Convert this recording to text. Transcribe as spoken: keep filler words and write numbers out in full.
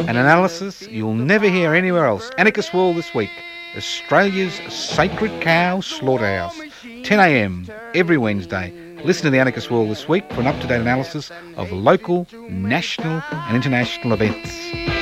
An analysis you'll never hear anywhere else. Anarchist World this week. Australia's sacred cow slaughterhouse. ten a m every Wednesday. Listen to the Anarchist World this week for an up-to-date analysis of local, national and international events.